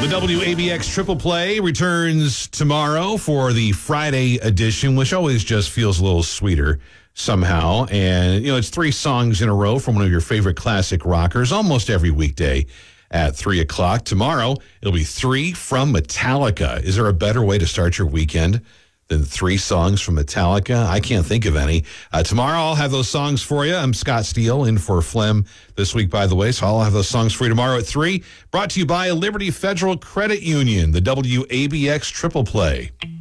The WABX Triple Play returns tomorrow for the Friday edition, which always just feels a little sweeter somehow. And, it's 3 songs in a row from one of your favorite classic rockers almost every weekday at 3 o'clock. Tomorrow, it'll be 3 from Metallica. Is there a better way to start your weekend than 3 songs from Metallica? I can't think of any. Tomorrow, I'll have those songs for you. I'm Scott Steele, in for Flem this week, by the way, so I'll have those songs for you tomorrow at 3. Brought to you by Liberty Federal Credit Union, the WABX Triple Play.